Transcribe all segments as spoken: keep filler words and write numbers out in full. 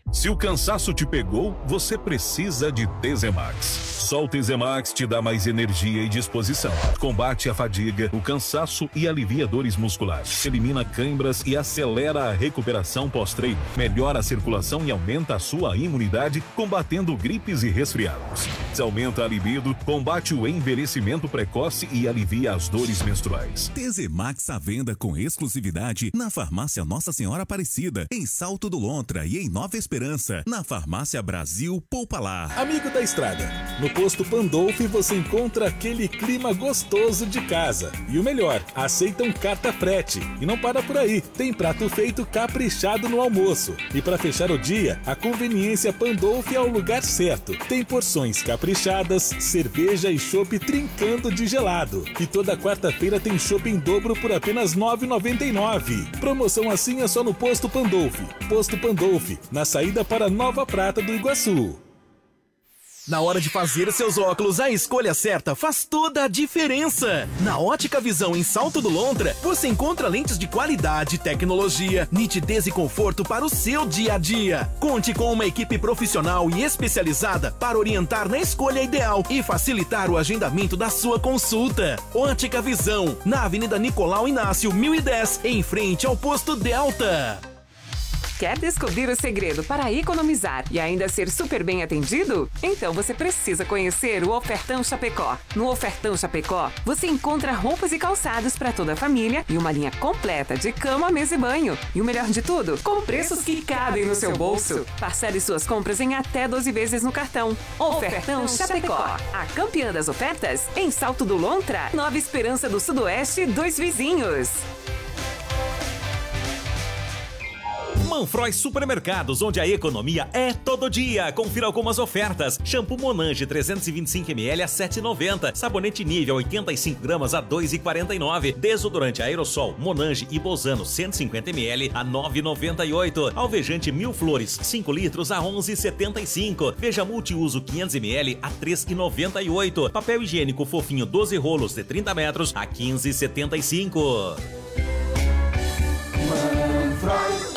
Se o cansaço te pegou, você precisa de Tezemax. Só o Tezemax te dá mais energia e disposição. Combate a fadiga, o cansaço e alivia dores musculares. Elimina cãibras e acelera a recuperação pós-treino. Melhora a circulação e aumenta a sua imunidade, combatendo gripes e resfriados. Aumenta a libido, combate o envelhecimento precoce e alivia as dores menstruais. Tezemax à venda com exclusividade na Farmácia Nossa Senhora Aparecida, em Salto do Lontra e em Nova Esperança, na Farmácia Brasil Poupalar. Amigo da estrada, no posto Pandolfi você encontra aquele clima gostoso de casa. E o melhor, aceitam carta frete. E não para por aí, tem prato feito caprichado no almoço. E para fechar o dia, a conveniência Pandolfi é o lugar certo. Tem porções caprichadas, cerveja e chopp trincando de gelado. E toda quarta-feira tem chopp em dobro por apenas nove reais e noventa e nove centavos. Promoção assim é só no posto Pandolfi. Posto Pandolfi, na saída para Nova Prata do Iguaçu. Na hora de fazer seus óculos, a escolha certa faz toda a diferença. Na Ótica Visão em Salto do Lontra, você encontra lentes de qualidade, tecnologia, nitidez e conforto para o seu dia a dia. Conte com uma equipe profissional e especializada para orientar na escolha ideal e facilitar o agendamento da sua consulta. Ótica Visão, na Avenida Nicolau Inácio, mil e dez, em frente ao Posto Delta. Quer descobrir o segredo para economizar e ainda ser super bem atendido? Então você precisa conhecer o Ofertão Chapecó. No Ofertão Chapecó, você encontra roupas e calçados para toda a família e uma linha completa de cama, mesa e banho. E o melhor de tudo, com preços que cabem no seu bolso. Parcele suas compras em até doze vezes no cartão. Ofertão Chapecó, a campeã das ofertas em Salto do Lontra, Nova Esperança do Sudoeste, dois vizinhos. Manfroy Supermercados, onde a economia é todo dia. Confira algumas ofertas. Shampoo Monange trezentos e vinte e cinco mililitros a sete reais e noventa centavos. Sabonete Nivea oitenta e cinco gramas a dois reais e quarenta e nove centavos. Desodorante Aerosol Monange e Bozano cento e cinquenta mililitros a nove reais e noventa e oito centavos. Alvejante Mil Flores cinco litros a onze reais e setenta e cinco centavos. Veja Multiuso quinhentos mililitros a três reais e noventa e oito centavos. Papel higiênico fofinho doze rolos de trinta metros a quinze reais e setenta e cinco centavos. Manfroy.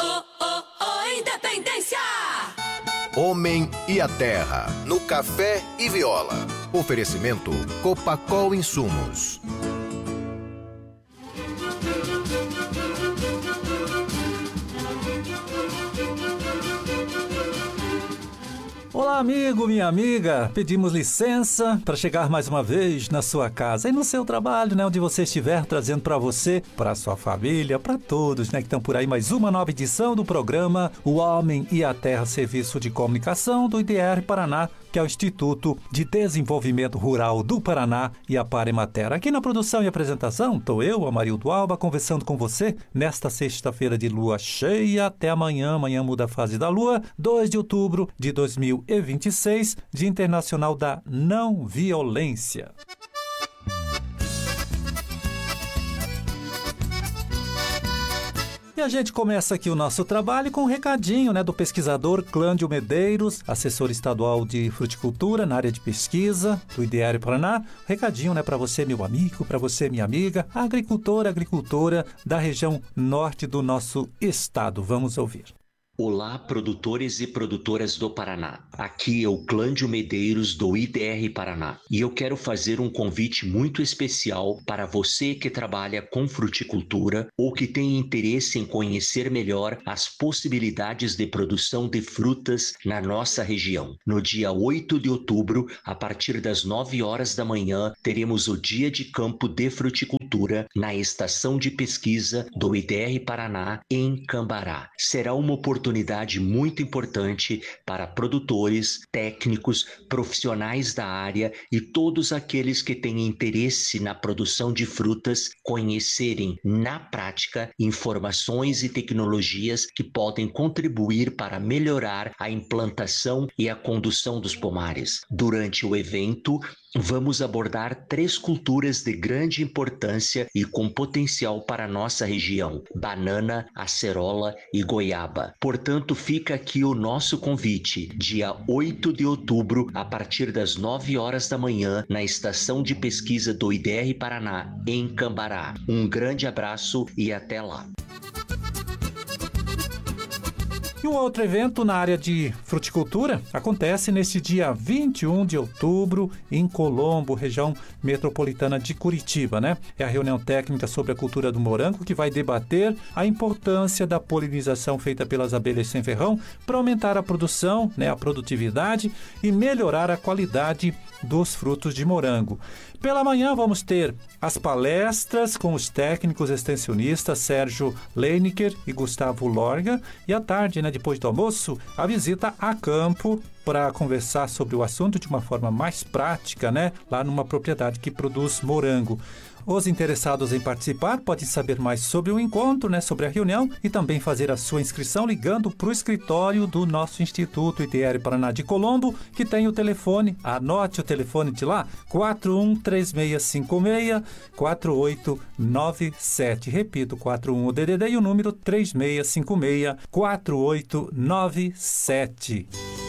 Homem e a Terra, no Café e Viola. Oferecimento Copacol Insumos. Olá, amigo, minha amiga. Pedimos licença para chegar mais uma vez na sua casa e no seu trabalho, né, onde você estiver, trazendo para você, para sua família, para todos, né, que estão por aí, mais uma nova edição do programa O Homem e a Terra, Serviço de Comunicação do I D R Paraná, que é o Instituto de Desenvolvimento Rural do Paraná e a Par Emater. Aqui na produção e apresentação, estou eu, Amarildo Alba, conversando com você nesta sexta-feira de lua cheia. Até amanhã, amanhã muda a fase da lua, dois de outubro de dois mil e vinte e seis, Dia Internacional da Não Violência. E a gente começa aqui o nosso trabalho com um recadinho, né, do pesquisador Clândio Medeiros, assessor estadual de fruticultura na área de pesquisa do I D R Paraná. Recadinho, né, para você, meu amigo, para você, minha amiga, agricultora, agricultora da região norte do nosso estado. Vamos ouvir. Olá, produtores e produtoras do Paraná. Aqui é o Clândio Medeiros do I D R Paraná e eu quero fazer um convite muito especial para você que trabalha com fruticultura ou que tem interesse em conhecer melhor as possibilidades de produção de frutas na nossa região. No dia oito de outubro, a partir das nove horas da manhã, teremos o Dia de Campo de Fruticultura na Estação de Pesquisa do I D R Paraná em Cambará. Será uma oportunidade oportunidade muito importante para produtores, técnicos, profissionais da área e todos aqueles que têm interesse na produção de frutas conhecerem na prática informações e tecnologias que podem contribuir para melhorar a implantação e a condução dos pomares. Durante o evento, vamos abordar três culturas de grande importância e com potencial para a nossa região: banana, acerola e goiaba. Portanto, fica aqui o nosso convite, dia oito de outubro, a partir das nove horas da manhã, na Estação de Pesquisa do I D R Paraná, em Cambará. Um grande abraço e até lá. E um outro evento na área de fruticultura acontece neste dia vinte e um de outubro em Colombo, região metropolitana de Curitiba, né? É a reunião técnica sobre a cultura do morango que vai debater a importância da polinização feita pelas abelhas sem ferrão para aumentar a produção, né, a produtividade e melhorar a qualidade dos frutos de morango. Pela manhã vamos ter as palestras com os técnicos extensionistas Sérgio Leiniker e Gustavo Lorga e à tarde, né, depois do almoço, a visita a campo para conversar sobre o assunto de uma forma mais prática, né, lá numa propriedade que produz morango. Os interessados em participar podem saber mais sobre o encontro, né, sobre a reunião e também fazer a sua inscrição ligando para o escritório do nosso Instituto I D R Paraná de Colombo, que tem o telefone, anote o telefone de lá, quatro um três seis cinco seis quatro oito nove sete. Repito, quatro um o D D D e o número três seis cinco seis quatro oito nove sete.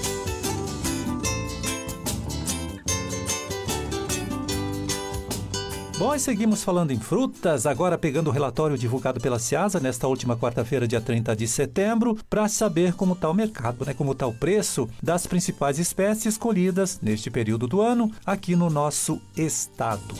Bom, e seguimos falando em frutas, agora pegando o relatório divulgado pela Ceasa nesta última quarta-feira, dia trinta de setembro, para saber como está o mercado, né? Como está o preço das principais espécies colhidas neste período do ano aqui no nosso estado.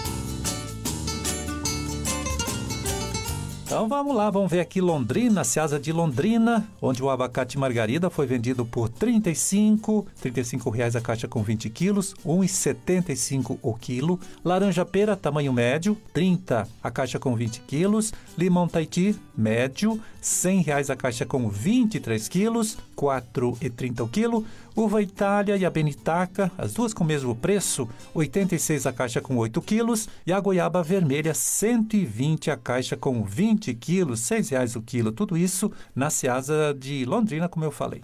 Então vamos lá, vamos ver aqui Londrina, Ceasa de Londrina, onde o abacate margarida foi vendido por trinta e cinco reais a caixa com vinte quilos, um real e setenta e cinco o quilo. Laranja pera, tamanho médio, trinta a caixa com vinte quilos. Limão Tahiti, médio, cem reais a caixa com vinte e três quilos, quatro reais e trinta o quilo. Uva Itália e a Benitaca, as duas com o mesmo preço, oitenta e seis a caixa com oito quilos. E a goiaba vermelha, cento e vinte a caixa com vinte quilos, seis reais o quilo. Tudo isso na Ceasa de Londrina, como eu falei.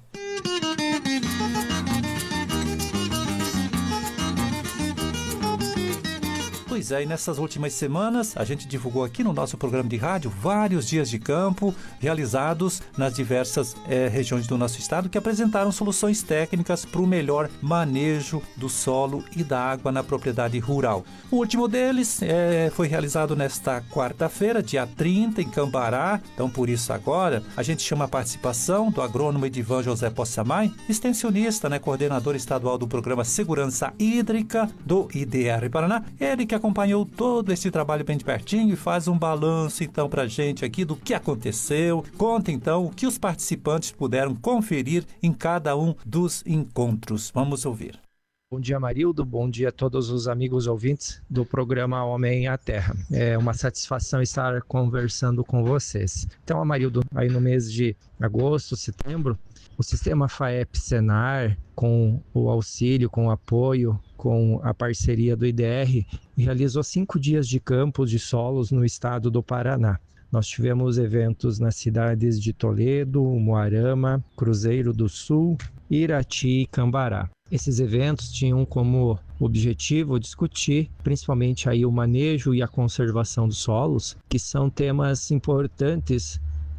Pois é, e nessas últimas semanas a gente divulgou aqui no nosso programa de rádio vários dias de campo realizados nas diversas é, regiões do nosso estado que apresentaram soluções técnicas para o melhor manejo do solo e da água na propriedade rural. O último deles é, foi realizado nesta quarta-feira, dia trinta, em Cambará. Então, por isso agora, a gente chama a participação do agrônomo Edivan José Possamay, extensionista, né, coordenador estadual do programa Segurança Hídrica do I D R Paraná. Ele que acompanhou todo esse trabalho bem de pertinho e faz um balanço então pra gente aqui do que aconteceu. Conta então o que os participantes puderam conferir em cada um dos encontros. Vamos ouvir. Bom dia, Marildo. Bom dia a todos os amigos ouvintes do programa Homem à Terra. É uma satisfação estar conversando com vocês. Então, Amarildo, aí no mês de agosto, setembro, o sistema FAEP-Senar, com o auxílio, com o apoio, com a parceria do I D R, realizou cinco dias de campos de solos no estado do Paraná. Nós tivemos eventos nas cidades de Toledo, Moarama, Cruzeiro do Sul, Irati e Cambará. Esses eventos tinham como objetivo discutir principalmente aí o manejo e a conservação dos solos, que são temas importantes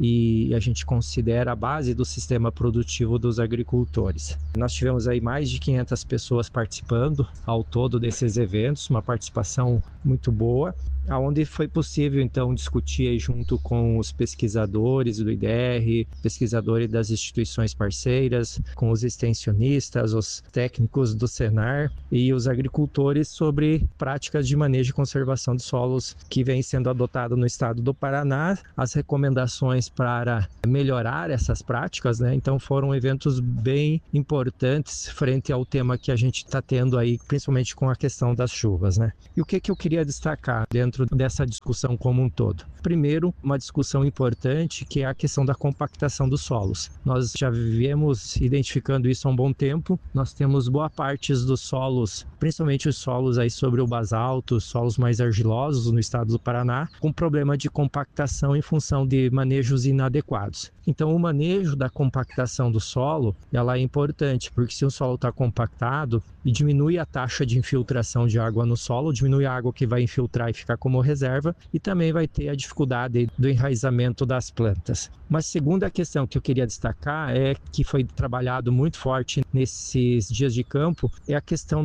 e a gente considera a base do sistema produtivo dos agricultores. Nós tivemos aí mais de quinhentas pessoas participando ao todo desses eventos, uma participação muito boa, onde foi possível então discutir aí junto com os pesquisadores do I D R, pesquisadores das instituições parceiras, com os extensionistas, os técnicos do Senar e os agricultores sobre práticas de manejo e conservação de solos que vem sendo adotado no estado do Paraná, as recomendações para melhorar essas práticas, né? Então foram eventos bem importantes frente ao tema que a gente está tendo aí, principalmente com a questão das chuvas, né? E o que que eu queria destacar dentro dessa discussão como um todo? Primeiro, uma discussão importante que é a questão da compactação dos solos. Nós já viemos identificando isso há um bom tempo. Nós temos boa parte dos solos, principalmente os solos aí sobre o basalto, os solos mais argilosos no estado do Paraná, com problema de compactação em função de manejos inadequados. Então, o manejo da compactação do solo, ela é importante, porque se o solo está compactado e diminui a taxa de infiltração de água no solo, diminui a água que vai infiltrar e ficar como reserva, e também vai ter a dificuldade do enraizamento das plantas. Uma segunda questão que eu queria destacar é que foi trabalhado muito forte nesses dias de campo, é a questão das plantas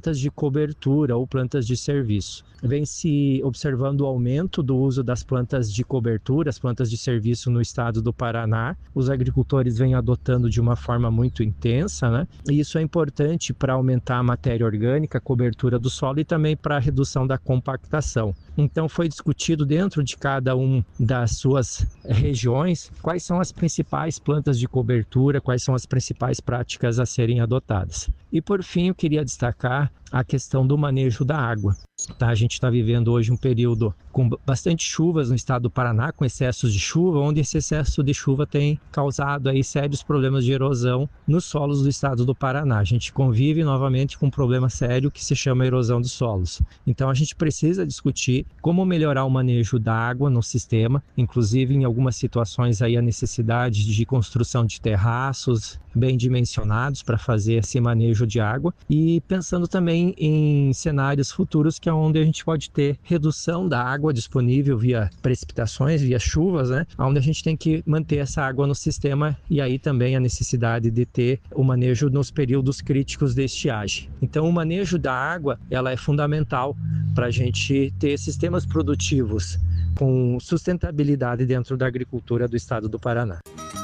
plantas de cobertura ou plantas de serviço. Vem se observando o aumento do uso das plantas de cobertura, as plantas de serviço no estado do Paraná. Os agricultores vêm adotando de uma forma muito intensa, né? E isso é importante para aumentar a matéria orgânica, a cobertura do solo e também para a redução da compactação. Então foi discutido dentro de cada uma das suas regiões quais são as principais plantas de cobertura, quais são as principais práticas a serem adotadas. E por fim, eu queria destacar a questão do manejo da água. Tá, a gente está vivendo hoje um período com bastante chuvas no estado do Paraná, com excessos de chuva, onde esse excesso de chuva tem causado aí sérios problemas de erosão nos solos do estado do Paraná. A gente convive novamente com um problema sério que se chama erosão dos solos. Então a gente precisa discutir como melhorar o manejo da água no sistema, inclusive em algumas situações aí a necessidade de construção de terraços bem dimensionados para fazer esse manejo de água, e pensando também em cenários futuros que é onde a gente pode ter redução da água disponível via precipitações, via chuvas, né? Onde a gente tem que manter essa água no sistema, e aí também a necessidade de ter o manejo nos períodos críticos de estiagem. Então o manejo da água ela é fundamental para a gente ter sistemas produtivos com sustentabilidade dentro da agricultura do estado do Paraná.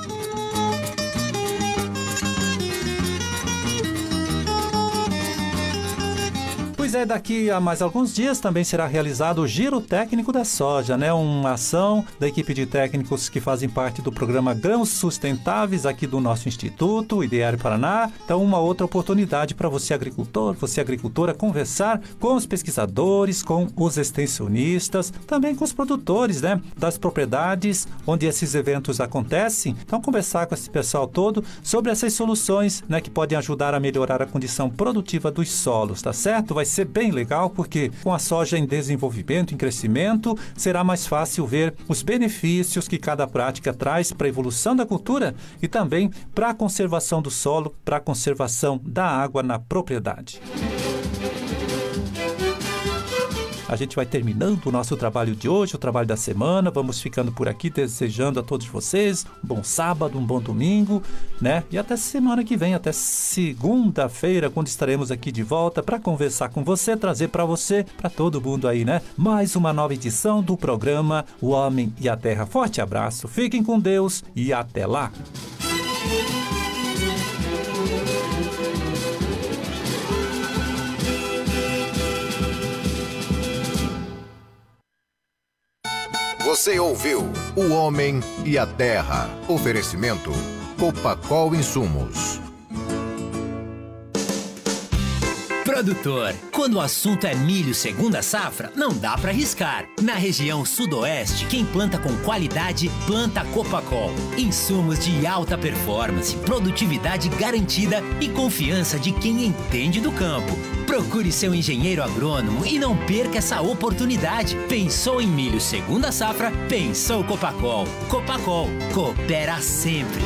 Pois é, daqui a mais alguns dias também será realizado o Giro Técnico da Soja, né? Uma ação da equipe de técnicos que fazem parte do programa Grãos Sustentáveis aqui do nosso Instituto, o I D R Paraná. Então, uma outra oportunidade para você agricultor, você agricultora, conversar com os pesquisadores, com os extensionistas, também com os produtores, né? Das propriedades onde esses eventos acontecem. Então, conversar com esse pessoal todo sobre essas soluções, né? Que podem ajudar a melhorar a condição produtiva dos solos, tá certo? Vai ser bem legal, porque com a soja em desenvolvimento, em crescimento, será mais fácil ver os benefícios que cada prática traz para a evolução da cultura e também para a conservação do solo, para a conservação da água na propriedade. A gente vai terminando o nosso trabalho de hoje, o trabalho da semana. Vamos ficando por aqui, desejando a todos vocês um bom sábado, um bom domingo, né? E até semana que vem, até segunda-feira, quando estaremos aqui de volta para conversar com você, trazer para você, para todo mundo aí, né? Mais uma nova edição do programa O Homem e a Terra. Forte abraço, fiquem com Deus e até lá! Você ouviu O Homem e a Terra. Oferecimento Copacol Insumos. Produtor, quando o assunto é milho segunda safra, não dá para arriscar. Na região sudoeste, quem planta com qualidade, planta Copacol. Insumos de alta performance, produtividade garantida e confiança de quem entende do campo. Procure seu engenheiro agrônomo e não perca essa oportunidade. Pensou em milho segunda safra? Pensou Copacol. Copacol, coopera sempre.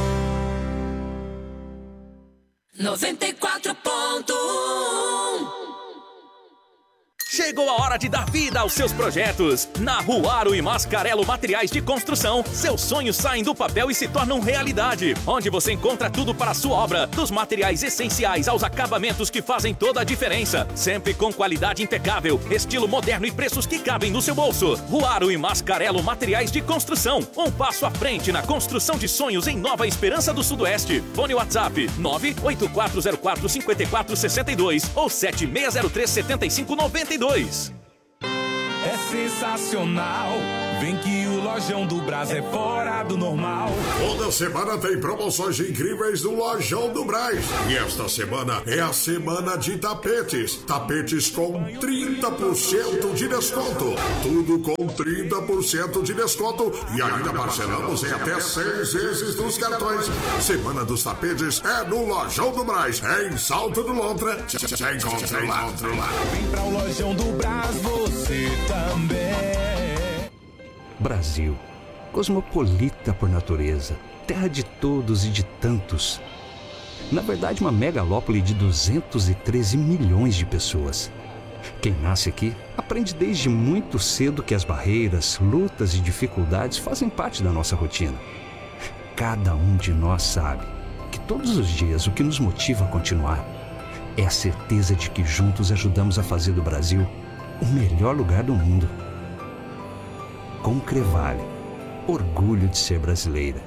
noventa e quatro ponto um Chegou a hora de dar vida aos seus projetos. Na Ruaro e Mascarello Materiais de Construção, seus sonhos saem do papel e se tornam realidade. Onde você encontra tudo para a sua obra, dos materiais essenciais aos acabamentos que fazem toda a diferença. Sempre com qualidade impecável, estilo moderno e preços que cabem no seu bolso. Ruaro e Mascarello Materiais de Construção, um passo à frente na construção de sonhos em Nova Esperança do Sudoeste. Fone WhatsApp nove oito quatro zero quatro cinco quatro seis dois ou sete seis zero três sete cinco nove dois. É sensacional, vem que o Lojão do Brás é fora do normal. Toda semana tem promoções incríveis no Lojão do Brás. E esta semana é a semana de tapetes. Tapetes com trinta por cento de desconto. Tudo com trinta por cento de desconto. E ainda parcelamos em até seis vezes nos cartões. Semana dos tapetes é no Lojão do Brás. É em Salto do Lontra. Te encontro lá. Vem pra o Lojão do Brás, você também. Brasil, cosmopolita por natureza, terra de todos e de tantos. Na verdade, uma megalópole de duzentos e treze milhões de pessoas. Quem nasce aqui aprende desde muito cedo que as barreiras, lutas e dificuldades fazem parte da nossa rotina. Cada um de nós sabe que todos os dias o que nos motiva a continuar é a certeza de que juntos ajudamos a fazer do Brasil o melhor lugar do mundo. Com Crevale, orgulho de ser brasileira.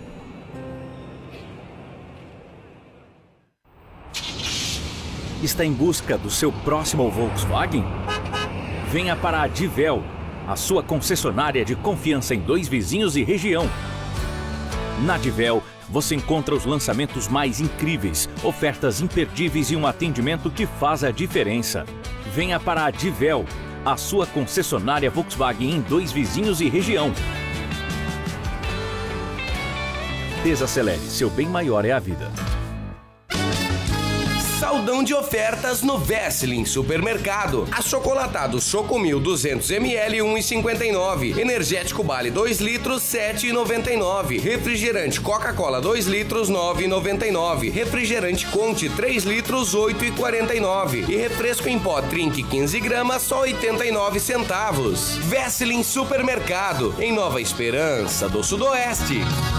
Está em busca do seu próximo Volkswagen? Venha para a Divel, a sua concessionária de confiança em Dois Vizinhos e região. Na Divel, você encontra os lançamentos mais incríveis, ofertas imperdíveis e um atendimento que faz a diferença. Venha para a Divel, a sua concessionária Volkswagen em Dois Vizinhos e região. Desacelere, seu bem maior é a vida. Saldão de ofertas no Vesseling Supermercado. Achocolatado Chocomil duzentos mililitros, um real e cinquenta e nove centavos. Energético Bale dois litros, sete reais e noventa e nove centavos. Refrigerante Coca-Cola dois litros, nove reais e noventa e nove centavos. Refrigerante Conte três litros, oito reais e quarenta e nove centavos. E refresco em pó Trink quinze gramas, só oitenta e nove centavos. Vesseling Supermercado, em Nova Esperança do Sudoeste.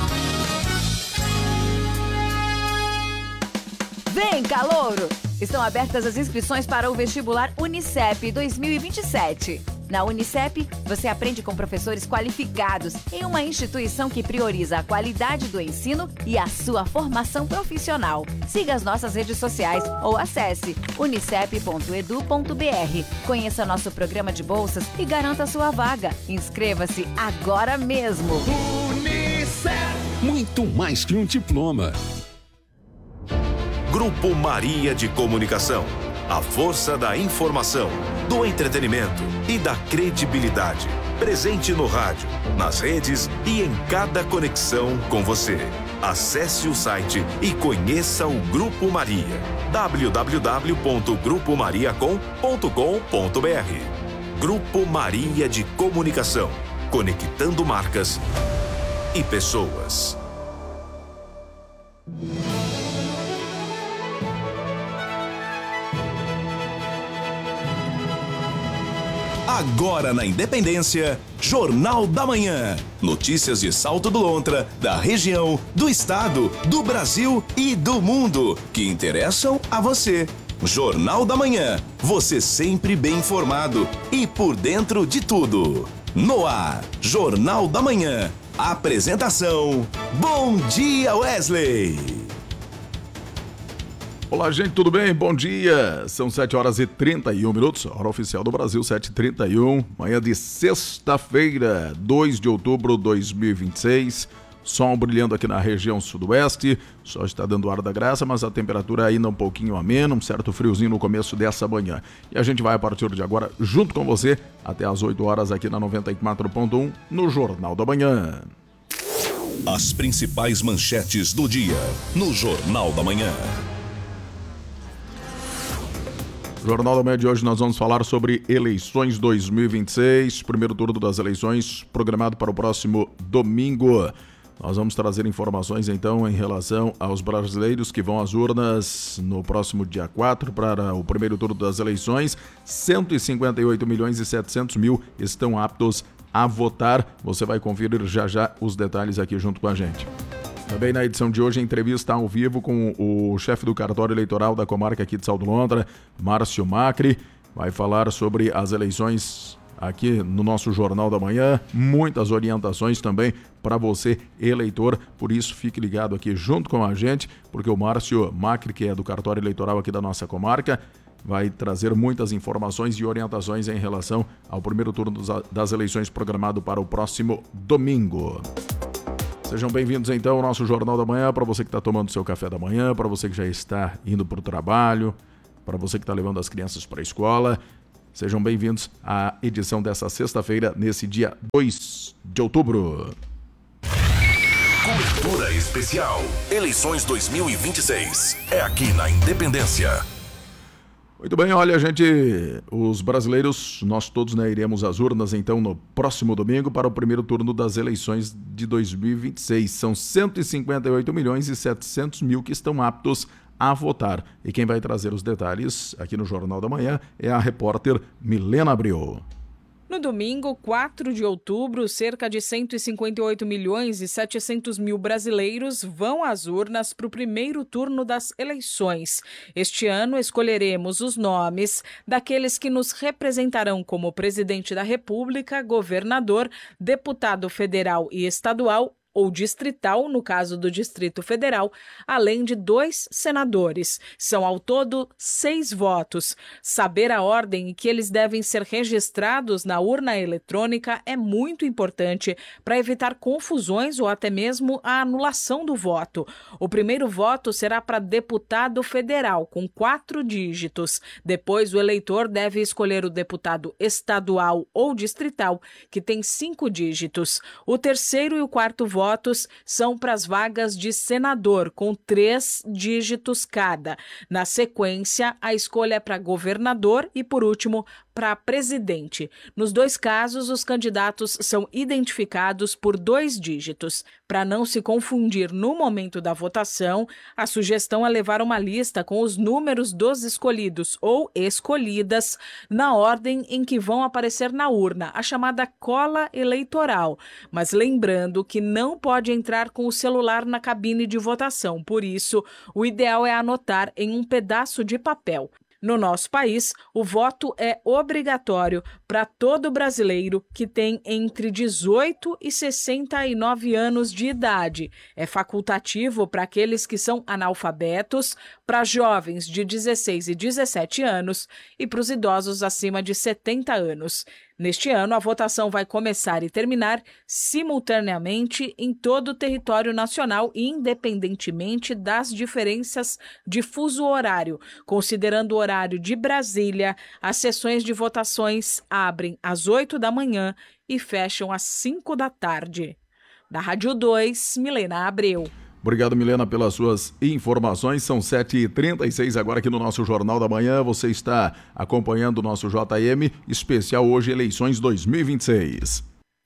Vem, calouro! Estão abertas as inscrições para o vestibular Unicep dois mil e vinte e sete. Na Unicep, você aprende com professores qualificados em uma instituição que prioriza a qualidade do ensino e a sua formação profissional. Siga as nossas redes sociais ou acesse unicep ponto edu ponto br. Conheça nosso programa de bolsas e garanta sua vaga. Inscreva-se agora mesmo! Unicep! Muito mais que um diploma. Grupo Maria de Comunicação. A força da informação, do entretenimento e da credibilidade. Presente no rádio, nas redes e em cada conexão com você. Acesse o site e conheça o Grupo Maria. w w w ponto grupo maria com ponto com ponto b r. Grupo Maria de Comunicação. Conectando marcas e pessoas. Agora na Independência, Jornal da Manhã. Notícias de Salto do Lontra, da região, do estado, do Brasil e do mundo, que interessam a você. Jornal da Manhã, você sempre bem informado e por dentro de tudo. No ar, Jornal da Manhã. Apresentação, Bom Dia Wesley. Olá, gente, tudo bem? Bom dia! São sete horas e trinta e um minutos, hora oficial do Brasil, sete e trinta e um, manhã de sexta-feira, dois de outubro de dois mil e vinte e seis, sol brilhando aqui na região sudoeste, o sol está dando ar da graça, mas a temperatura ainda um pouquinho amena, um certo friozinho no começo dessa manhã. E a gente vai a partir de agora, junto com você, até às oito horas aqui na noventa e quatro ponto um, no Jornal da Manhã. As principais manchetes do dia, no Jornal da Manhã. Jornal da Manhã de hoje nós vamos falar sobre eleições dois mil e vinte e seis, primeiro turno das eleições programado para o próximo domingo. Nós vamos trazer informações então em relação aos brasileiros que vão às urnas no próximo dia quatro para o primeiro turno das eleições. cento e cinquenta e oito milhões e setecentos mil estão aptos a votar. Você vai conferir já já os detalhes aqui junto com a gente. Também na edição de hoje, entrevista ao vivo com o chefe do cartório eleitoral da comarca aqui de Salto do Lontra, Márcio Macri. Vai falar sobre as eleições aqui no nosso Jornal da Manhã. Muitas orientações também para você, eleitor. Por isso, fique ligado aqui junto com a gente, porque o Márcio Macri, que é do cartório eleitoral aqui da nossa comarca, vai trazer muitas informações e orientações em relação ao primeiro turno das eleições programado para o próximo domingo. Sejam bem-vindos então ao nosso Jornal da Manhã, para você que está tomando seu café da manhã, para você que já está indo para o trabalho, para você que está levando as crianças para a escola. Sejam bem-vindos à edição dessa sexta-feira, nesse dia dois de outubro. Cobertura especial. Eleições dois mil e vinte e seis. É aqui na Independência. Muito bem, olha, gente, os brasileiros, nós todos, né, iremos às urnas, então, no próximo domingo para o primeiro turno das eleições de dois mil e vinte e seis. São cento e cinquenta e oito milhões e setecentos mil que estão aptos a votar. E quem vai trazer os detalhes aqui no Jornal da Manhã é a repórter Milena Abreu. No domingo, quatro de outubro, cerca de cento e cinquenta e oito milhões e setecentos mil brasileiros vão às urnas para o primeiro turno das eleições. Este ano, escolheremos os nomes daqueles que nos representarão como presidente da República, governador, deputado federal e estadual ou distrital, no caso do Distrito Federal, além de dois senadores. São ao todo seis votos. Saber a ordem em que eles devem ser registrados na urna eletrônica é muito importante para evitar confusões ou até mesmo a anulação do voto. O primeiro voto será para deputado federal, com quatro dígitos. Depois, o eleitor deve escolher o deputado estadual ou distrital, que tem cinco dígitos. O terceiro e o quarto voto votos são para as vagas de senador, com três dígitos cada. Na sequência, a escolha é para governador e, por último, para presidente. Nos dois casos, os candidatos são identificados por dois dígitos. Para não se confundir no momento da votação, a sugestão é levar uma lista com os números dos escolhidos ou escolhidas na ordem em que vão aparecer na urna, a chamada cola eleitoral. Mas lembrando que não pode entrar com o celular na cabine de votação. Por isso, o ideal é anotar em um pedaço de papel. No nosso país, o voto é obrigatório para todo brasileiro que tem entre dezoito e sessenta e nove anos de idade. É facultativo para aqueles que são analfabetos, para jovens de dezesseis e dezessete anos e para os idosos acima de setenta anos. Neste ano, a votação vai começar e terminar simultaneamente em todo o território nacional, independentemente das diferenças de fuso horário. Considerando o horário de Brasília, as sessões de votações abrem às oito da manhã e fecham às cinco da tarde. Da Rádio dois, Milena Abreu. Obrigado, Milena, pelas suas informações. São sete e trinta e seis agora aqui no nosso Jornal da Manhã. Você está acompanhando o nosso J M, especial hoje, eleições dois mil e vinte e seis.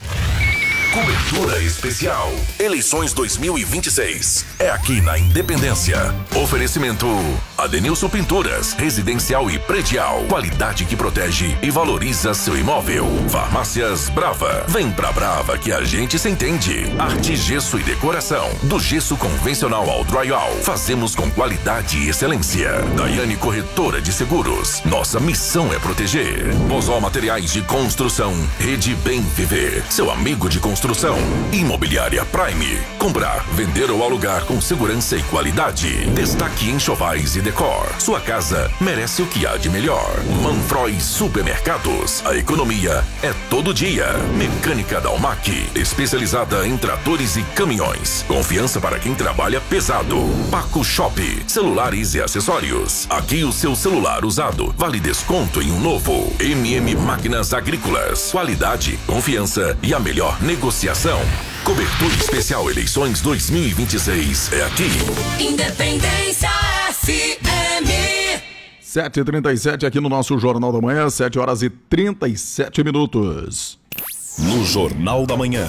Cobertura especial. Eleições dois mil e vinte e seis. É aqui na Independência. Oferecimento Adenilson Pinturas, residencial e predial. Qualidade que protege e valoriza seu imóvel. Farmácias Brava. Vem pra Brava que a gente se entende. Arte, gesso e decoração. Do gesso convencional ao drywall. Fazemos com qualidade e excelência. Daiane Corretora de Seguros. Nossa missão é proteger. Bozó Materiais de Construção. Rede Bem Viver. Seu amigo de construção. Construção. Imobiliária Prime. Comprar, vender ou alugar com segurança e qualidade. Destaque Enxovais e Decor. Sua casa merece o que há de melhor. Manfroy Supermercados. A economia é todo dia. Mecânica Dalmac. Especializada em tratores e caminhões. Confiança para quem trabalha pesado. Paco Shop. Celulares e acessórios. Aqui o seu celular usado vale desconto em um novo. M M Máquinas Agrícolas. Qualidade, confiança e a melhor negociação. Negociação. Cobertura especial eleições dois mil e vinte e seis é aqui. Independência F M. sete e trinta e sete aqui no nosso Jornal da Manhã, sete horas e trinta e sete minutos. No Jornal da Manhã,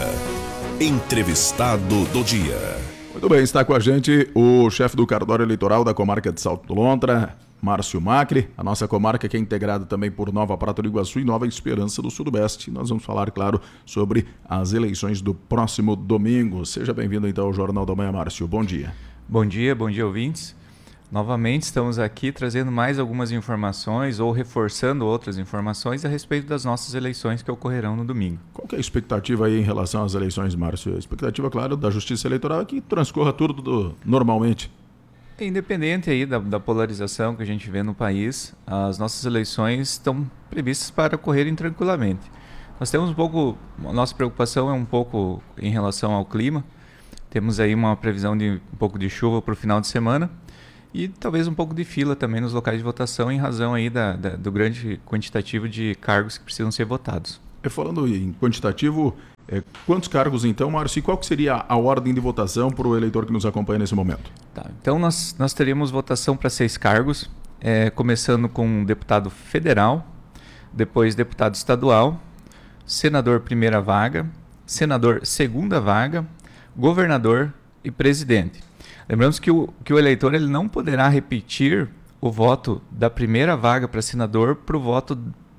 entrevistado do dia. Muito bem, está com a gente o chefe do cartório eleitoral da comarca de Salto do Lontra, Márcio Macri, a nossa comarca que é integrada também por Nova Prata do Iguaçu e Nova Esperança do Sudoeste. Nós vamos falar, claro, sobre as eleições do próximo domingo. Seja bem-vindo então ao Jornal da Manhã, Márcio. Bom dia. Bom dia, bom dia, ouvintes. Novamente estamos aqui trazendo mais algumas informações ou reforçando outras informações a respeito das nossas eleições que ocorrerão no domingo. Qual que é a expectativa aí em relação às eleições, Márcio? A expectativa, claro, da Justiça Eleitoral é que transcorra tudo do, normalmente. Independente aí da, da polarização que a gente vê no país, as nossas eleições estão previstas para ocorrerem tranquilamente. Nós temos um pouco, a nossa preocupação é um pouco em relação ao clima. Temos aí uma previsão de um pouco de chuva para o final de semana e talvez um pouco de fila também nos locais de votação em razão aí da, da, do grande quantitativo de cargos que precisam ser votados. E falando em quantitativo, é, quantos cargos então, Márcio, e qual que seria a ordem de votação para o eleitor que nos acompanha nesse momento? Tá, então nós, nós teríamos votação para seis cargos, é, começando com deputado federal, depois deputado estadual, senador primeira vaga, senador segunda vaga, governador e presidente. Lembramos que o, que o eleitor ele não poderá repetir o voto da primeira vaga para senador para o voto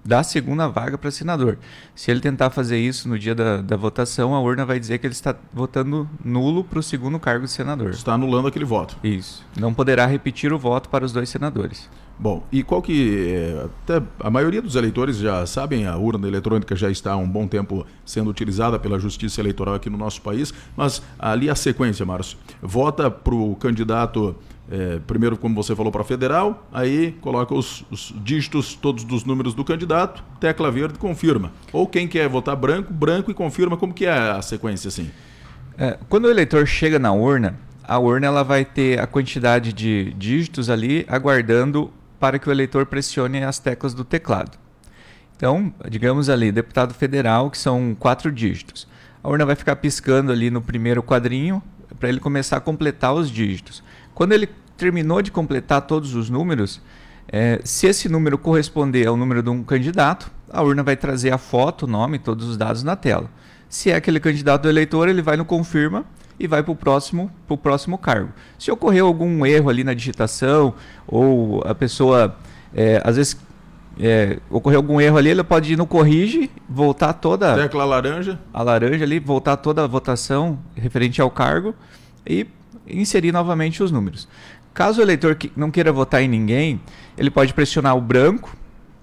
da segunda vaga para senador. Se ele tentar fazer isso no dia da, da votação, a urna vai dizer que ele está votando nulo para o segundo cargo de senador. Está anulando aquele voto. Isso. Não poderá repetir o voto para os dois senadores. Bom, e qual que... É, até a maioria dos eleitores já sabem, a urna eletrônica já está há um bom tempo sendo utilizada pela Justiça Eleitoral aqui no nosso país, mas ali a sequência, Márcio, vota para o candidato, é, primeiro, como você falou, para federal, aí coloca os, os dígitos todos dos números do candidato, tecla verde, confirma. Ou quem quer votar branco, branco e confirma. Como que é a sequência assim? É, quando o eleitor chega na urna, a urna ela vai ter a quantidade de dígitos ali aguardando para que o eleitor pressione as teclas do teclado. Então, digamos ali, deputado federal, que são quatro dígitos. A urna vai ficar piscando ali no primeiro quadrinho para ele começar a completar os dígitos. Quando ele terminou de completar todos os números, é, se esse número corresponder ao número de um candidato, a urna vai trazer a foto, o nome, todos os dados na tela. Se é aquele candidato do eleitor, ele vai no confirma e vai para o próximo, pro próximo cargo. Se ocorreu algum erro ali na digitação, ou a pessoa, é, às vezes, é, ocorreu algum erro ali, ele pode ir no corrige, voltar toda... Tecla laranja. A laranja ali, voltar toda a votação referente ao cargo e inserir novamente os números. Caso o eleitor não queira votar em ninguém, ele pode pressionar o branco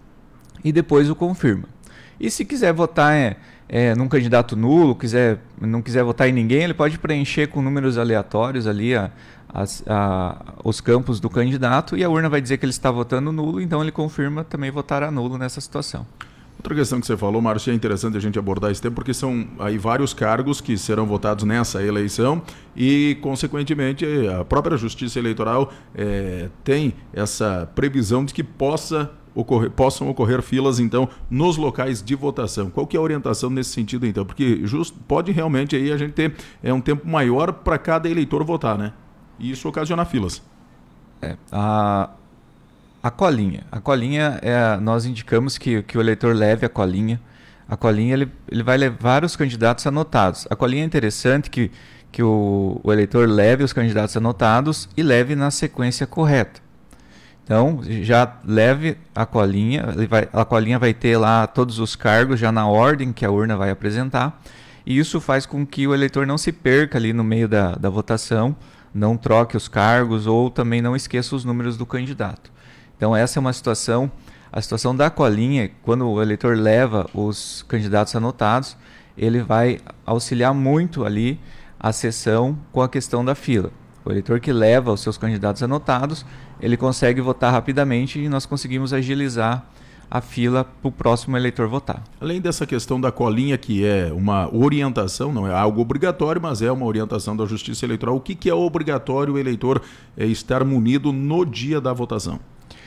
e depois o confirma. E se quiser votar... É, É, num candidato nulo, quiser, não quiser votar em ninguém, ele pode preencher com números aleatórios ali a, a, a, os campos do candidato e a urna vai dizer que ele está votando nulo, então ele confirma também votar nulo nessa situação. Outra questão que você falou, Márcio, é interessante a gente abordar esse tema, porque são aí vários cargos que serão votados nessa eleição e, consequentemente, a própria Justiça Eleitoral é, tem essa previsão de que possa Ocorrer, possam ocorrer filas, então, nos locais de votação. Qual que é a orientação nesse sentido, então? Porque just, pode realmente aí a gente ter é, um tempo maior para cada eleitor votar, né? E isso ocasionar filas. É, a, a colinha. A colinha, é, nós indicamos que, que o eleitor leve a colinha. A colinha, ele, ele vai levar os candidatos anotados. A colinha é interessante que, que o, o eleitor leve os candidatos anotados e leve na sequência correta. Então, já leve a colinha, ele vai, a colinha vai ter lá todos os cargos já na ordem que a urna vai apresentar, e isso faz com que o eleitor não se perca ali no meio da, da votação, não troque os cargos ou também não esqueça os números do candidato. Então, essa é uma situação, a situação da colinha, quando o eleitor leva os candidatos anotados, ele vai auxiliar muito ali a sessão com a questão da fila. O eleitor que leva os seus candidatos anotados, ele consegue votar rapidamente e nós conseguimos agilizar a fila para o próximo eleitor votar. Além dessa questão da colinha, que é uma orientação, não é algo obrigatório, mas é uma orientação da Justiça Eleitoral, o que, que é obrigatório o eleitor é, estar munido no dia da votação?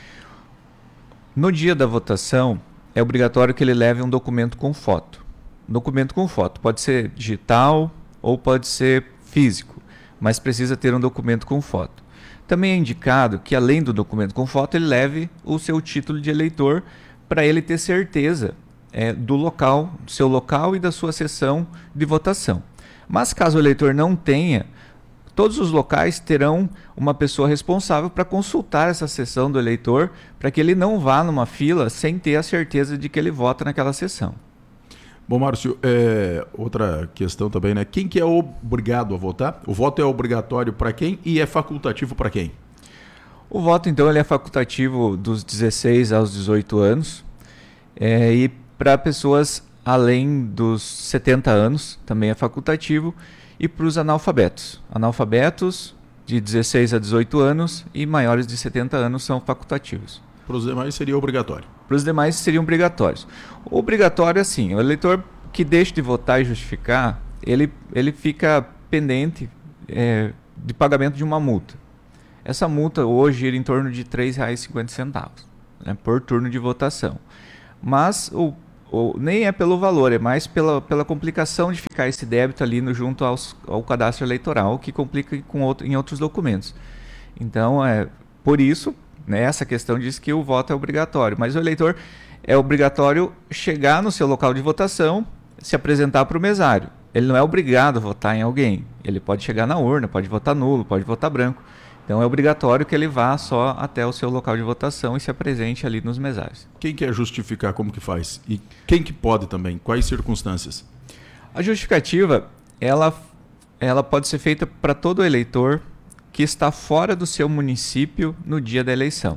No dia da votação, é obrigatório que ele leve um documento com foto. Um documento com foto pode ser digital ou pode ser físico, mas precisa ter um documento com foto. Também é indicado que, além do documento com foto, ele leve o seu título de eleitor para ele ter certeza é, do local, do seu local e da sua sessão de votação. Mas caso o eleitor não tenha, todos os locais terão uma pessoa responsável para consultar essa sessão do eleitor, para que ele não vá numa fila sem ter a certeza de que ele vota naquela sessão. Bom, Márcio, é, outra questão também, né? Quem que é obrigado a votar? O voto é obrigatório para quem e é facultativo para quem? O voto, então, ele é facultativo dos dezesseis aos dezoito anos é, e para pessoas além dos setenta anos também é facultativo e para os analfabetos. Analfabetos de dezesseis a dezoito anos e maiores de setenta anos são facultativos. Para os demais seria obrigatório. Para os demais seriam obrigatórios. Obrigatório, assim, o eleitor que deixa de votar e justificar, ele, ele fica pendente é, de pagamento de uma multa. Essa multa hoje gira em torno de três reais e cinquenta centavos, né, por turno de votação. Mas o, o, nem é pelo valor, é mais pela, pela complicação de ficar esse débito ali no, junto aos, ao cadastro eleitoral, que complica com outro, em outros documentos. Então, é, por isso... Essa questão diz que o voto é obrigatório, mas o eleitor é obrigatório chegar no seu local de votação, se apresentar para o mesário. Ele não é obrigado a votar em alguém. Ele pode chegar na urna, pode votar nulo, pode votar branco. Então é obrigatório que ele vá só até o seu local de votação e se apresente ali nos mesários. Quem quer justificar, como que faz? E quem que pode também? Quais circunstâncias? A justificativa, ela, ela pode ser feita para todo eleitor que está fora do seu município no dia da eleição.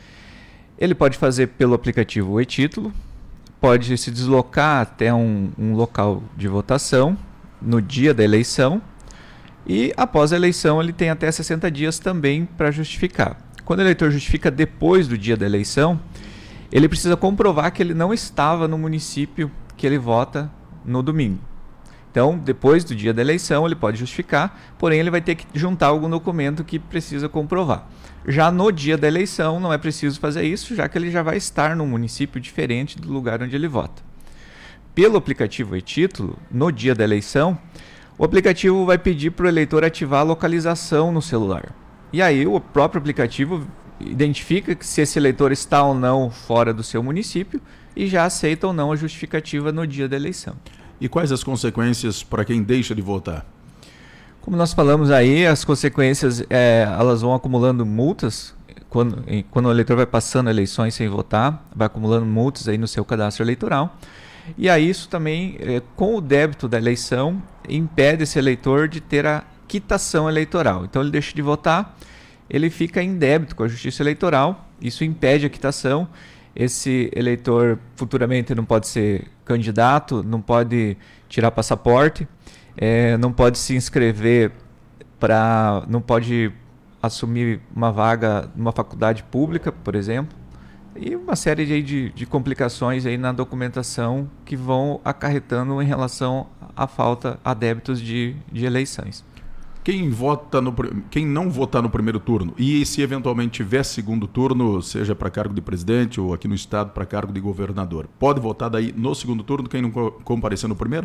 Ele pode fazer pelo aplicativo O e-Título, pode se deslocar até um, um local de votação no dia da eleição e após a eleição ele tem até sessenta dias também para justificar. Quando o eleitor justifica depois do dia da eleição, ele precisa comprovar que ele não estava no município que ele vota no domingo. Então, depois do dia da eleição, ele pode justificar, porém ele vai ter que juntar algum documento que precisa comprovar. Já no dia da eleição, não é preciso fazer isso, já que ele já vai estar num município diferente do lugar onde ele vota. Pelo aplicativo e-Título, no dia da eleição, o aplicativo vai pedir para o eleitor ativar a localização no celular. E aí o próprio aplicativo identifica que se esse eleitor está ou não fora do seu município e já aceita ou não a justificativa no dia da eleição. E quais as consequências para quem deixa de votar? Como nós falamos aí, as consequências é, elas vão acumulando multas. Quando, quando o eleitor vai passando eleições sem votar, vai acumulando multas aí no seu cadastro eleitoral. E aí isso também, é, com o débito da eleição, impede esse eleitor de ter a quitação eleitoral. Então ele deixa de votar, ele fica em débito com a Justiça Eleitoral, isso impede a quitação. Esse eleitor futuramente não pode ser candidato, não pode tirar passaporte, é, não pode se inscrever para, não pode assumir uma vaga numa faculdade pública, por exemplo, e uma série de, de, de complicações aí na documentação que vão acarretando em relação à falta a débitos de, de eleições. Quem vota no, quem não votar no primeiro turno e se eventualmente tiver segundo turno, seja para cargo de presidente ou aqui no estado para cargo de governador, pode votar daí no segundo turno quem não comparecer no primeiro?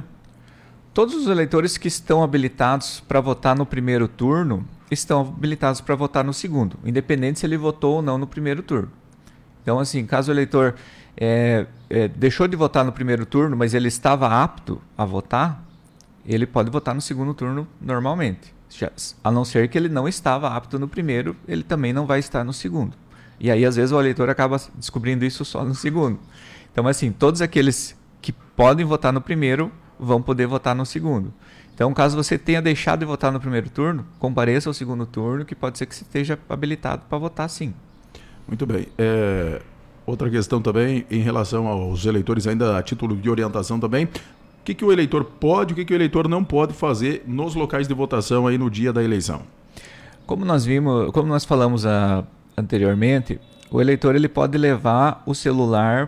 Todos os eleitores que estão habilitados para votar no primeiro turno estão habilitados para votar no segundo, independente se ele votou ou não no primeiro turno. Então, assim, caso o eleitor é, é, deixou de votar no primeiro turno, mas ele estava apto a votar, ele pode votar no segundo turno normalmente. A não ser que ele não estava apto no primeiro, ele também não vai estar no segundo. E aí, às vezes, o eleitor acaba descobrindo isso só no segundo. Então, assim, todos aqueles que podem votar no primeiro vão poder votar no segundo. Então, caso você tenha deixado de votar no primeiro turno, compareça ao segundo turno, que pode ser que você esteja habilitado para votar sim. Muito bem. É, outra questão também, em relação aos eleitores, ainda a título de orientação também, o que, que o eleitor pode e o que, que o eleitor não pode fazer nos locais de votação aí no dia da eleição? Como nós vimos, como nós falamos a, anteriormente, o eleitor ele pode levar o celular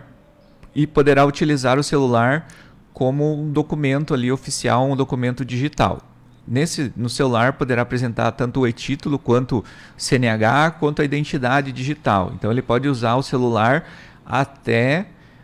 e poderá utilizar o celular como um documento ali oficial, um documento digital. Nesse, no celular poderá apresentar tanto o e-Título quanto C N H, quanto a identidade digital. Então ele pode usar o celular até...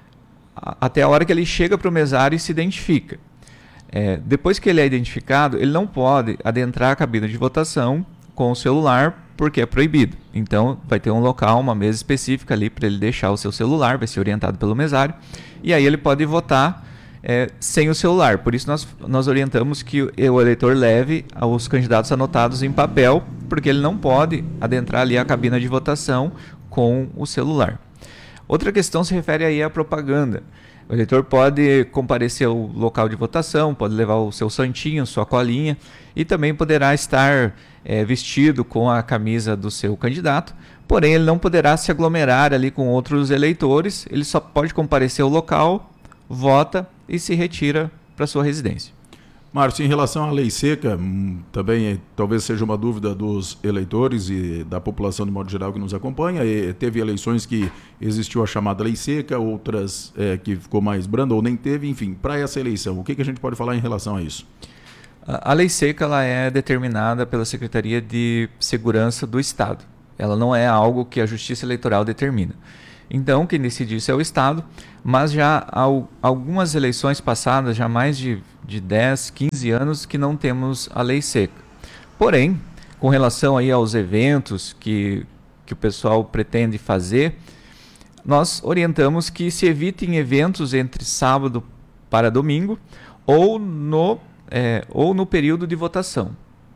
até a hora que ele chega para o mesário e se identifica. É, depois que ele é identificado, ele não pode adentrar a cabine de votação com o celular, porque é proibido. Então, vai ter um local, uma mesa específica ali para ele deixar o seu celular, vai ser orientado pelo mesário, e aí ele pode votar é, sem o celular. Por isso, nós, nós orientamos que o, o eleitor leve os candidatos anotados em papel, porque ele não pode adentrar ali a cabine de votação com o celular. Outra questão se refere aí à propaganda. O eleitor pode comparecer ao local de votação, pode levar o seu santinho, sua colinha, e também poderá estar é, vestido com a camisa do seu candidato, porém ele não poderá se aglomerar ali com outros eleitores, ele só pode comparecer ao local, vota e se retira para sua residência. Márcio, em relação à lei seca, também talvez seja uma dúvida dos eleitores e da população de modo geral que nos acompanha. E teve eleições que existiu a chamada lei seca, outras é, que ficou mais branda ou nem teve. Enfim, para essa eleição, o que, que a gente pode falar em relação a isso? A, a lei seca ela é determinada pela Secretaria de Segurança do Estado. Ela não é algo que a Justiça Eleitoral determina. Então, quem decide isso é o Estado, mas já há algumas eleições passadas, já mais de, de dez, quinze anos, que não temos a lei seca. Porém, com relação aí aos eventos que, que o pessoal pretende fazer, nós orientamos que se evitem eventos entre sábado para domingo ou no, é, ou no período de votação.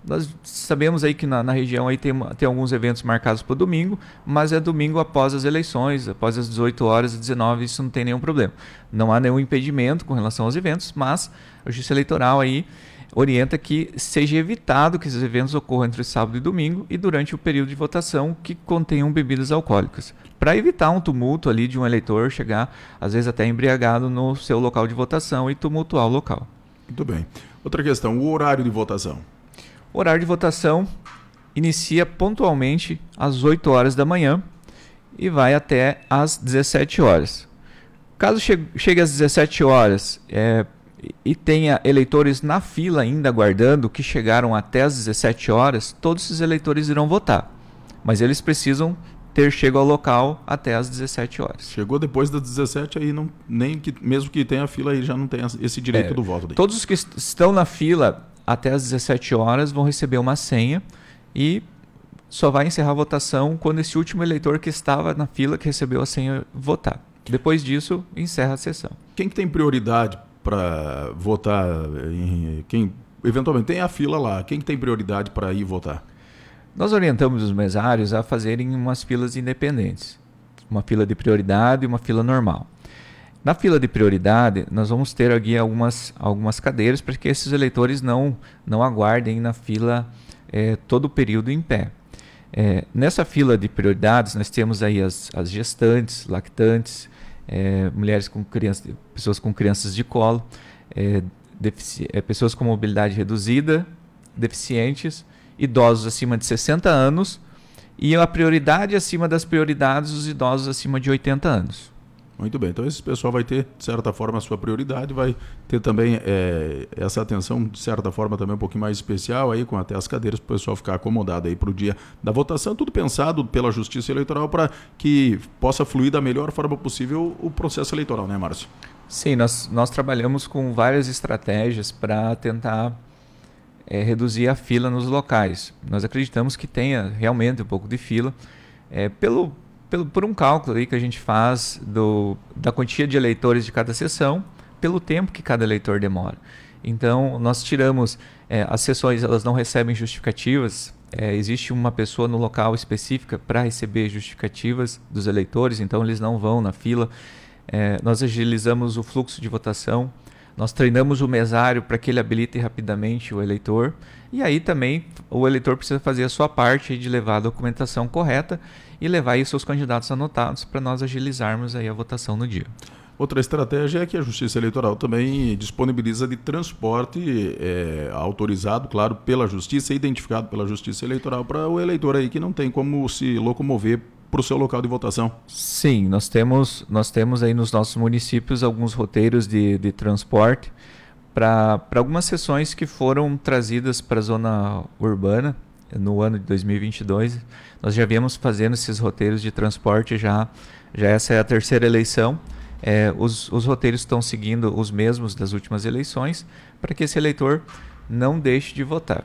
nós sabemos aí que na, na região aí tem, tem alguns eventos marcados para o domingo, mas é domingo após as eleições, após as dezoito horas e dezenove, isso não tem nenhum problema. Não há nenhum impedimento com relação aos eventos, mas a Justiça Eleitoral aí orienta que seja evitado que esses eventos ocorram entre sábado e domingo e durante o período de votação que contenham bebidas alcoólicas, para evitar um tumulto ali de um eleitor chegar, às vezes até embriagado, no seu local de votação e tumultuar o local. Muito bem. Outra questão, o horário de votação. O horário de votação inicia pontualmente às oito horas da manhã e vai até às dezessete horas. Caso chegue às dezessete horas é, e tenha eleitores na fila ainda aguardando, que chegaram até às dezessete horas, todos esses eleitores irão votar. Mas eles precisam ter chego ao local até às dezessete horas. Chegou depois das dezessete, aí não, nem que, mesmo que tenha fila, aí já não tem esse direito é, do voto. Daí. Todos os que est- estão na fila até às dezessete horas vão receber uma senha e só vai encerrar a votação quando esse último eleitor que estava na fila, que recebeu a senha, votar. Depois disso, encerra a sessão. Quem que tem prioridade para votar? Em, quem eventualmente tem a fila lá, quem que tem prioridade para ir votar? Nós orientamos os mesários a fazerem umas filas independentes. Uma fila de prioridade e uma fila normal. Na fila de prioridade, nós vamos ter aqui algumas, algumas cadeiras para que esses eleitores não, não aguardem na fila é, todo o período em pé. É, nessa fila de prioridades, nós temos aí as, as gestantes, lactantes, é, mulheres com crianças, pessoas com crianças de colo, é, defici- é, pessoas com mobilidade reduzida, deficientes, idosos acima de sessenta anos e a prioridade acima das prioridades, os idosos acima de oitenta anos. Muito bem, então esse pessoal vai ter, de certa forma, a sua prioridade, vai ter também é, essa atenção, de certa forma, também um pouquinho mais especial, aí, com até as cadeiras, para o pessoal ficar acomodado aí para o dia da votação, tudo pensado pela Justiça Eleitoral para que possa fluir da melhor forma possível o processo eleitoral, né, Márcio? Sim, nós, nós trabalhamos com várias estratégias para tentar é, reduzir a fila nos locais. Nós acreditamos que tenha realmente um pouco de fila, é, pelo... Pelo, por um cálculo aí que a gente faz do, da quantia de eleitores de cada sessão, pelo tempo que cada eleitor demora. Então, nós tiramos, é, as sessões elas não recebem justificativas, é, existe uma pessoa no local específica para receber justificativas dos eleitores, então eles não vão na fila. É, nós agilizamos o fluxo de votação, nós treinamos o mesário para que ele habilite rapidamente o eleitor, e aí também o eleitor precisa fazer a sua parte aí de levar a documentação correta e levar aí seus candidatos anotados para nós agilizarmos aí a votação no dia. Outra estratégia é que a Justiça Eleitoral também disponibiliza de transporte é, autorizado, claro, pela Justiça, identificado pela Justiça Eleitoral, para o eleitor aí que não tem como se locomover para o seu local de votação. Sim, nós temos, nós temos aí nos nossos municípios alguns roteiros de, de transporte para algumas sessões que foram trazidas para a zona urbana no ano de dois mil e vinte e dois. Nós já viemos fazendo esses roteiros de transporte, já, já essa é a terceira eleição. É, os, os roteiros estão seguindo os mesmos das últimas eleições para que esse eleitor não deixe de votar.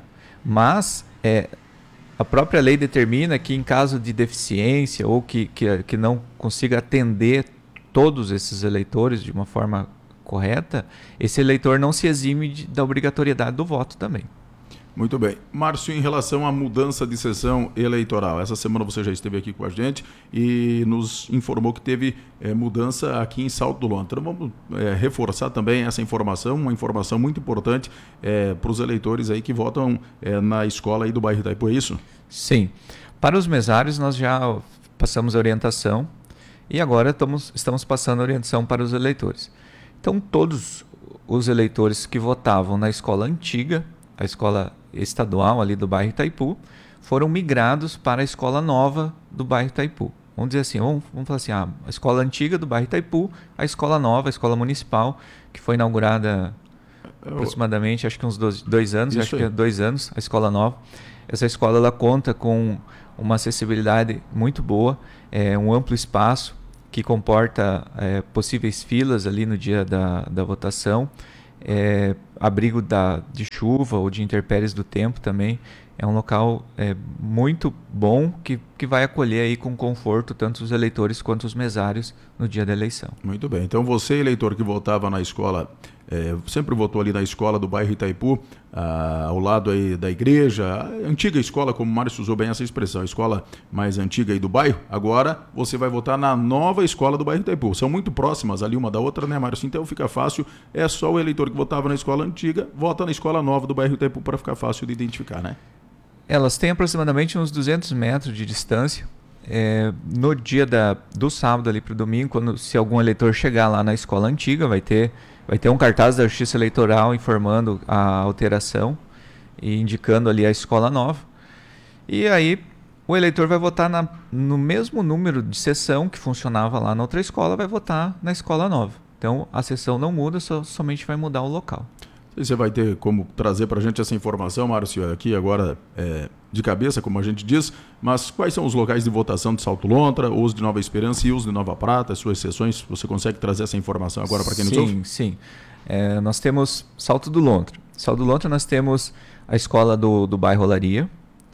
Mas é, a própria lei determina que em caso de deficiência ou que, que, que não consiga atender todos esses eleitores de uma forma correta, esse eleitor não se exime de, da obrigatoriedade do voto também. Muito bem. Márcio, em relação à mudança de sessão eleitoral, essa semana você já esteve aqui com a gente e nos informou que teve é, mudança aqui em Salto do Lontra. Então vamos é, reforçar também essa informação, uma informação muito importante é, para os eleitores aí que votam é, na escola aí do bairro Itaipu, é isso? Sim. Para os mesários nós já passamos a orientação e agora estamos, estamos passando a orientação para os eleitores. Então todos os eleitores que votavam na escola antiga, a escola estadual ali do bairro Itaipu, foram migrados para a escola nova do bairro Itaipu. Vamos dizer assim, vamos, vamos falar assim, ah, a escola antiga do bairro Itaipu, a escola nova, a escola municipal, que foi inaugurada aproximadamente, acho que uns dois, dois anos, acho aí. que é dois anos, a escola nova. Essa escola ela conta com uma acessibilidade muito boa, é, um amplo espaço que comporta é, possíveis filas ali no dia da, da votação, É, abrigo da, de chuva ou de intempéries do tempo também. É um local é, muito bom que, que que vai acolher aí com conforto tanto os eleitores quanto os mesários no dia da eleição. Muito bem. Então você, eleitor que votava na escola, é, sempre votou ali na escola do bairro Itaipu, ah, ao lado aí da igreja, a antiga escola, como o Márcio usou bem essa expressão, a escola mais antiga aí do bairro, agora você vai votar na nova escola do bairro Itaipu. São muito próximas ali uma da outra, né, Márcio? Então fica fácil, é só o eleitor que votava na escola antiga, vota na escola nova do bairro Itaipu para ficar fácil de identificar, né? Elas têm aproximadamente uns duzentos metros de distância. É, no dia da, do sábado ali para o domingo, quando, se algum eleitor chegar lá na escola antiga, vai ter, vai ter um cartaz da Justiça Eleitoral informando a alteração e indicando ali a escola nova. E aí o eleitor vai votar na, no mesmo número de sessão que funcionava lá na outra escola, vai votar na escola nova. Então a sessão não muda, só, somente vai mudar o local. Você vai ter como trazer para a gente essa informação, Márcio, aqui agora é, de cabeça, como a gente diz, mas quais são os locais de votação de Salto Lontra, os de Nova Esperança e os de Nova Prata, as suas sessões? Você consegue trazer essa informação agora para quem nos ouve? Sim, sim. É, nós temos Salto do Lontra. Salto do Lontra nós temos a escola do, do bairro Olaria,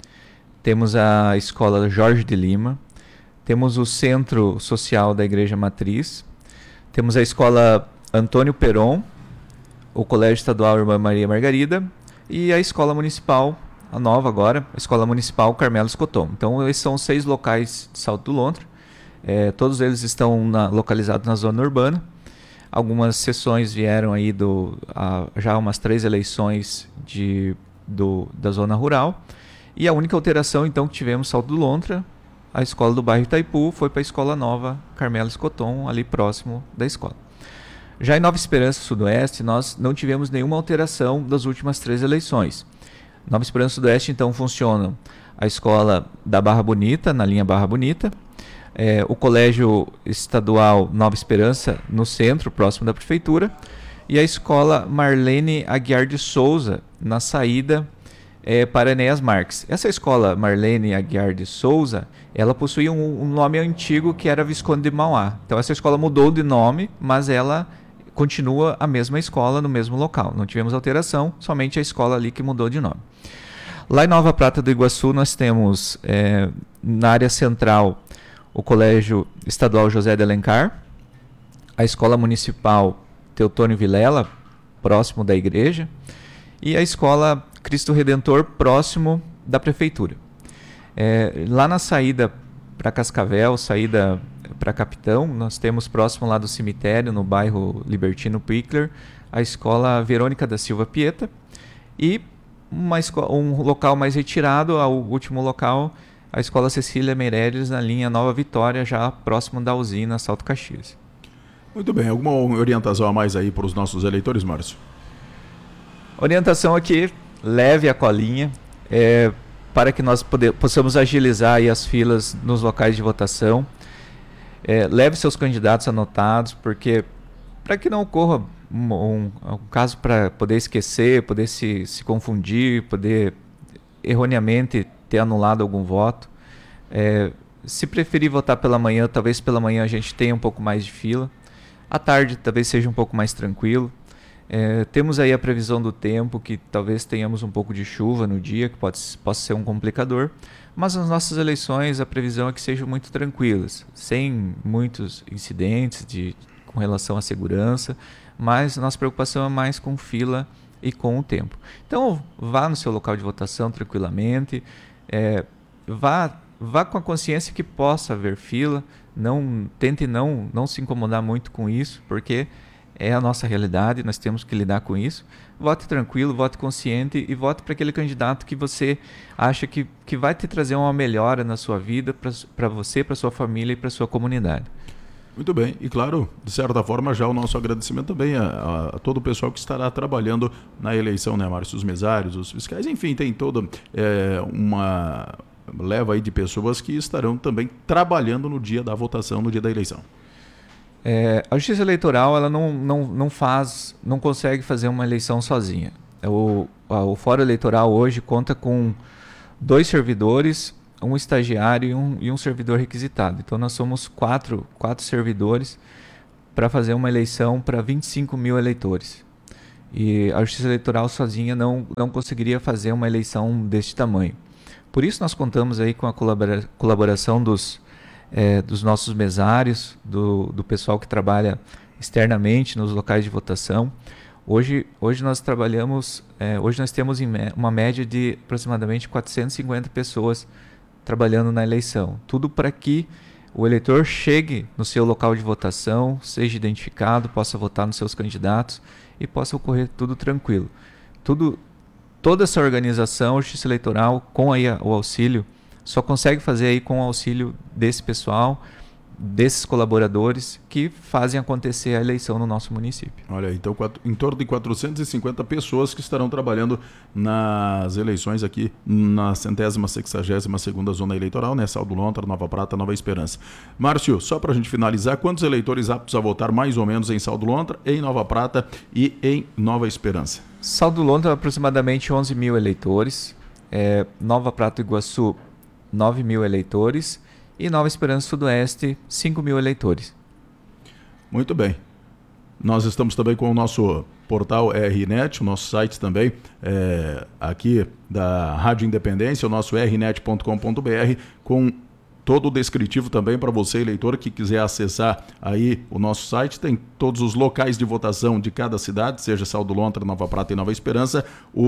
temos a escola Jorge de Lima, temos o Centro Social da Igreja Matriz, temos a escola Antônio Peron, o Colégio Estadual Irmã Maria Margarida e a Escola Municipal, a nova agora, a Escola Municipal Carmelo Escoton. Então esses são seis locais de Salto do Lontra, é, todos eles estão na, localizados na zona urbana. Algumas sessões vieram aí do, a, já umas três eleições de, do, da zona rural, e a única alteração então que tivemos em Salto do Lontra, a escola do bairro Itaipu foi para a Escola Nova Carmelo Escoton, ali próximo da escola. Já em Nova Esperança Sudoeste, nós não tivemos nenhuma alteração das últimas três eleições. Nova Esperança Sudoeste, então, funciona a escola da Barra Bonita, na linha Barra Bonita, é, o Colégio Estadual Nova Esperança, no centro, próximo da Prefeitura, e a escola Marlene Aguiar de Souza, na saída é, para Enéas Marques. Essa escola Marlene Aguiar de Souza, ela possuía um, um nome antigo que era Visconde de Mauá. Então, essa escola mudou de nome, mas ela continua a mesma escola no mesmo local. Não tivemos alteração, somente a escola ali que mudou de nome. Lá em Nova Prata do Iguaçu nós temos, é, na área central, o Colégio Estadual José de Alencar, a Escola Municipal Teotônio Vilela, próximo da igreja, e a Escola Cristo Redentor, próximo da Prefeitura. É, lá na saída para Cascavel, saída para Capitão, nós temos próximo lá do cemitério, no bairro Libertino Pickler, a escola Verônica da Silva Pieta, e uma escola, um local mais retirado, ao último local, a escola Cecília Meireles, na linha Nova Vitória, já próximo da usina Salto Caxias. Muito bem, alguma orientação a mais aí para os nossos eleitores, Márcio? Orientação aqui, leve a colinha, é, para que nós poder, possamos agilizar aí as filas nos locais de votação. É, leve seus candidatos anotados, porque para que não ocorra um, um, um caso para poder esquecer, poder se, se confundir, poder erroneamente ter anulado algum voto. É, se preferir votar pela manhã, talvez pela manhã a gente tenha um pouco mais de fila. À tarde talvez seja um pouco mais tranquilo. É, temos aí a previsão do tempo, que talvez tenhamos um pouco de chuva no dia, que pode, possa ser um complicador. Mas as nossas eleições, a previsão é que sejam muito tranquilas, sem muitos incidentes de, com relação à segurança, mas a nossa preocupação é mais com fila e com o tempo. Então, vá no seu local de votação tranquilamente, é, vá, vá com a consciência que possa haver fila, não, tente não, não se incomodar muito com isso, porque é a nossa realidade, nós temos que lidar com isso. Vote tranquilo, vote consciente e vote para aquele candidato que você acha que, que vai te trazer uma melhora na sua vida, para você, para sua família e para sua comunidade. Muito bem, e claro, de certa forma já o nosso agradecimento também a, a, a todo o pessoal que estará trabalhando na eleição, né, Márcio? Os mesários, os fiscais, enfim, tem toda é, uma leva aí de pessoas que estarão também trabalhando no dia da votação, no dia da eleição. É, a Justiça Eleitoral ela não, não, não faz, não consegue fazer uma eleição sozinha. O, o Fórum Eleitoral hoje conta com dois servidores, um estagiário e um, e um servidor requisitado. Então nós somos quatro, quatro servidores para fazer uma eleição para vinte e cinco mil eleitores. E a Justiça Eleitoral sozinha não, não conseguiria fazer uma eleição deste tamanho. Por isso nós contamos aí com a colabora- colaboração dos, é, dos nossos mesários, do, do pessoal que trabalha externamente nos locais de votação. Hoje, hoje nós trabalhamos, é, hoje nós temos me- uma média de aproximadamente quatrocentas e cinquenta pessoas trabalhando na eleição. Tudo para que o eleitor chegue no seu local de votação, seja identificado, possa votar nos seus candidatos e possa ocorrer tudo tranquilo. Tudo, toda essa organização, a Justiça Eleitoral, com aí a, o auxílio, só consegue fazer aí com o auxílio desse pessoal, desses colaboradores que fazem acontecer a eleição no nosso município. Olha, então quatro, em torno de quatrocentas e cinquenta pessoas que estarão trabalhando nas eleições aqui na centésima, sexagésima segunda zona eleitoral, né? Saldo Lontra, Nova Prata, Nova Esperança. Márcio, só para a gente finalizar, quantos eleitores aptos a votar mais ou menos em Saldo Lontra, em Nova Prata e em Nova Esperança? Saldo Lontra, aproximadamente onze mil eleitores, é, Nova Prata e Iguaçu, nove mil eleitores, e Nova Esperança Sudoeste, cinco mil eleitores. Muito bem. Nós estamos também com o nosso portal R net, o nosso site também, é, aqui da Rádio Independência, o nosso r net ponto com ponto b r, com todo o descritivo também para você, eleitor, que quiser acessar aí o nosso site. Tem todos os locais de votação de cada cidade, seja Saldo Lontra, Nova Prata e Nova Esperança,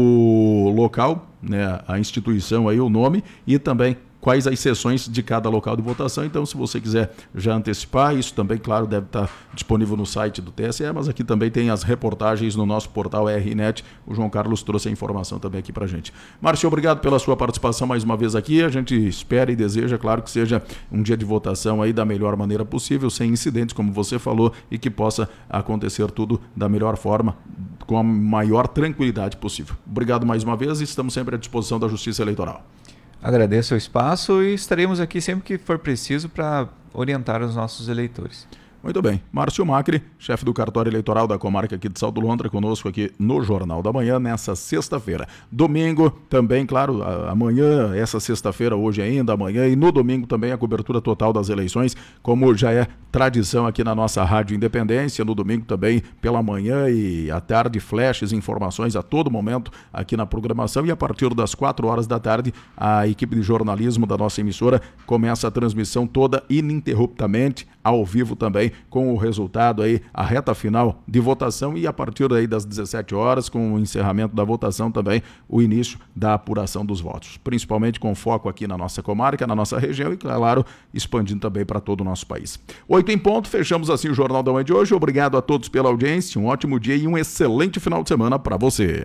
o local, né, a instituição aí, o nome, e também quais as sessões de cada local de votação. Então, se você quiser já antecipar, isso também, claro, deve estar disponível no site do T S E, mas aqui também tem as reportagens no nosso portal R net. O João Carlos trouxe a informação também aqui pra gente. Márcio, obrigado pela sua participação mais uma vez aqui. A gente espera e deseja, claro, que seja um dia de votação aí da melhor maneira possível, sem incidentes, como você falou, e que possa acontecer tudo da melhor forma, com a maior tranquilidade possível. Obrigado mais uma vez e estamos sempre à disposição da Justiça Eleitoral. Agradeço o espaço e estaremos aqui sempre que for preciso para orientar os nossos eleitores. Muito bem. Márcio Macri, chefe do cartório eleitoral da comarca aqui de Saldo Lontra, conosco aqui no Jornal da Manhã, nessa sexta-feira. Domingo também, claro, amanhã, essa sexta-feira, hoje ainda, amanhã, e no domingo também a cobertura total das eleições, como já é tradição aqui na nossa Rádio Independência. No domingo também, pela manhã e à tarde, flashes, informações a todo momento aqui na programação. E a partir das quatro horas da tarde, a equipe de jornalismo da nossa emissora começa a transmissão toda ininterruptamente, ao vivo também, com o resultado aí, a reta final de votação, e a partir aí das dezessete horas, com o encerramento da votação também, o início da apuração dos votos, principalmente com foco aqui na nossa comarca, na nossa região e, claro, expandindo também para todo o nosso país. Oito em ponto, fechamos assim o Jornal da Manhã de hoje. Obrigado a todos pela audiência, um ótimo dia e um excelente final de semana para você.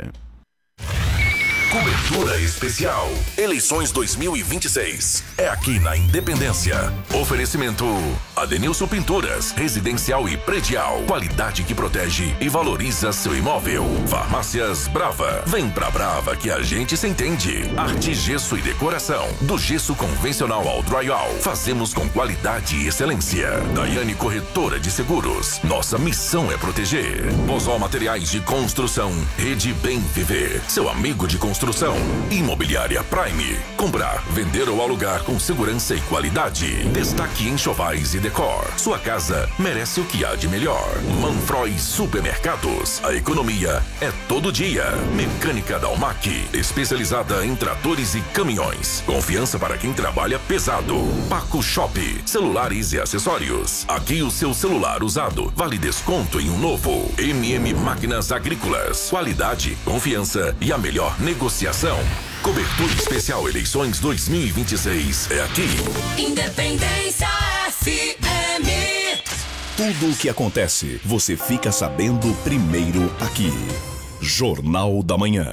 Cobertura especial Eleições dois mil e vinte e seis. É aqui na Independência. Oferecimento Adenilson Pinturas, residencial e predial. Qualidade que protege e valoriza seu imóvel. Farmácias Brava. Vem pra Brava que a gente se entende. Arte, gesso e decoração. Do gesso convencional ao drywall. Fazemos com qualidade e excelência. Daiane Corretora de Seguros. Nossa missão é proteger. Bozó Materiais de Construção. Rede Bem Viver. Seu amigo de construção. Imobiliária Prime. Comprar, vender ou alugar com segurança e qualidade. Destaque Enxovais e Decor. Sua casa merece o que há de melhor. Manfroy Supermercados. A economia é todo dia. Mecânica Dalmac. Especializada em tratores e caminhões. Confiança para quem trabalha pesado. Paco Shop. Celulares e acessórios. Aqui o seu celular usado vale desconto em um novo. M M Máquinas Agrícolas. Qualidade, confiança e a melhor negociação. Cobertura especial Eleições dois mil e vinte e seis é aqui. Independência F M. Tudo o que acontece, você fica sabendo primeiro aqui. Jornal da Manhã.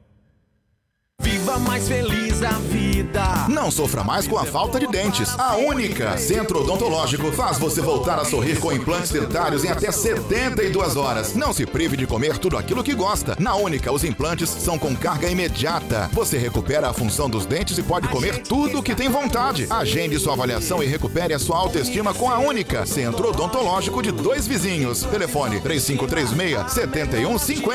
Viva mais feliz a vida. Não sofra mais com a falta de dentes. A Única Centro Odontológico faz você voltar a sorrir com implantes dentários em até setenta e duas horas. Não se prive de comer tudo aquilo que gosta. Na Única, os implantes são com carga imediata. Você recupera a função dos dentes e pode comer tudo o que tem vontade. Agende sua avaliação e recupere a sua autoestima com a Única Centro Odontológico de Dois Vizinhos. Telefone três cinco três seis, sete um cinco